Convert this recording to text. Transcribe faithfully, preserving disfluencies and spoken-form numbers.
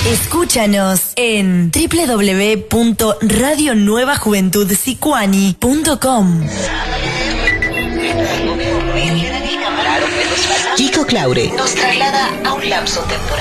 Escúchanos en doble u doble u doble u punto radio nueva juventud sicuani punto com. Kiko Claure nos traslada a un lapso temporal.